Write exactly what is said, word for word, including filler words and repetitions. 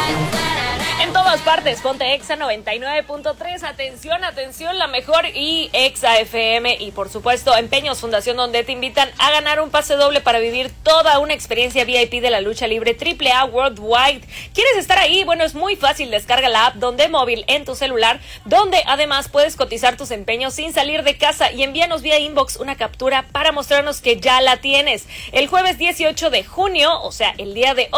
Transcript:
En todas partes, ponte Exa noventa y nueve punto tres. Atención, atención, la mejor y Exa F M. Y por supuesto, Empeños Fundación, donde te invitan a ganar un pase doble para vivir toda una experiencia V I P de la lucha libre triple A Worldwide. ¿Quieres estar ahí? Bueno, es muy fácil. Descarga la app Donde Móvil en tu celular, donde además puedes cotizar tus empeños sin salir de casa, y envíanos vía inbox una captura para mostrarnos que ya la tienes. El jueves dieciocho de junio, o sea, el día de hoy,